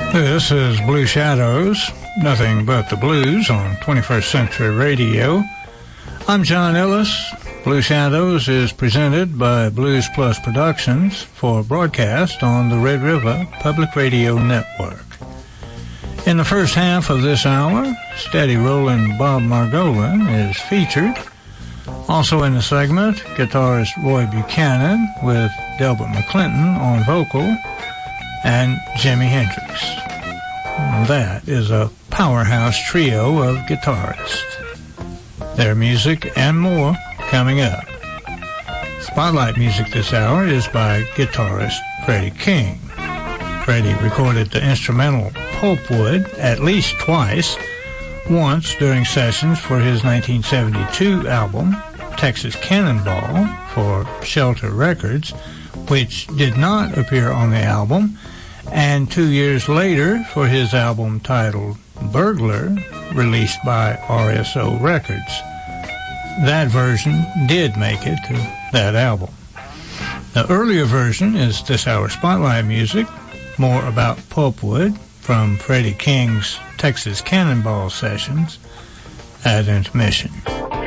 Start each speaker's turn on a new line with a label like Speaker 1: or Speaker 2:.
Speaker 1: This is Blue Shadows, nothing but the blues on 21st Century Radio. I'm John Ellis. Blue Shadows is presented by Blues Plus Productions for broadcast on the Red River Public Radio Network. In the first half of this hour, steady rolling Bob Margolin is featured. Also in the segment, guitarist Roy Buchanan with Delbert McClinton on vocal and Jimi Hendrix. That is a powerhouse trio of guitarists. Their music and more coming up. Spotlight music this hour is by guitarist Freddie King. Freddie recorded the instrumental Pulpwood at least twice, once during sessions for his 1972 album Texas Cannonball for Shelter Records, which did not appear on the album, and 2 years later for his album titled Burglar, released by RSO Records. That version did make it to that album. The earlier version is this hour's Spotlight music, more about Pulpwood from Freddie King's Texas Cannonball sessions at intermission.